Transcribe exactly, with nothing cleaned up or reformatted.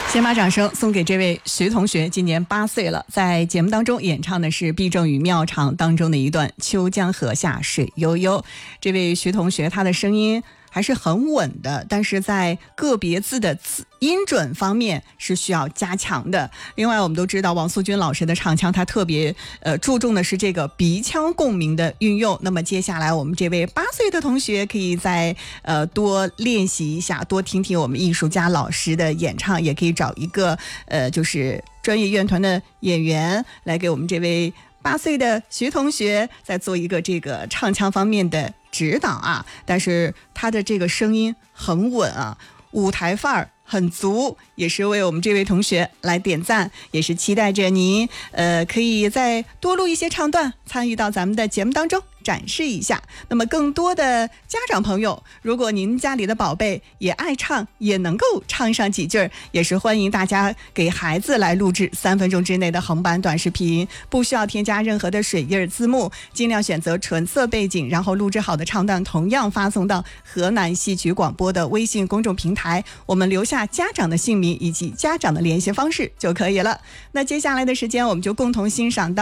先把掌声送给这位徐同学，今年八岁了，在节目当中演唱的是毕正宇妙唱当中的一段《秋江河下水悠悠》。这位徐同学他的声音还是很稳的，但是在个别字的字音准方面是需要加强的。另外我们都知道王素君老师的唱腔，他特别呃注重的是这个鼻腔共鸣的运用。那么接下来我们这位八岁的同学可以再呃多练习一下，多听听我们艺术家老师的演唱，也可以找一个呃就是专业乐团的演员来给我们这位八岁的徐同学再做一个这个唱腔方面的指导啊。但是他的这个声音很稳啊，舞台范儿很足，也是为我们这位同学来点赞，也是期待着您呃可以再多录一些唱段，参与到咱们的节目当中展示一下。那么更多的家长朋友，如果您家里的宝贝也爱唱，也能够唱上几句，也是欢迎大家给孩子来录制三分钟之内的横版短视频，不需要添加任何的水印字幕，尽量选择纯色背景，然后录制好的唱段同样发送到河南戏曲广播的微信公众平台，我们留下家长的姓名以及家长的联系方式就可以了。那接下来的时间我们就共同欣赏到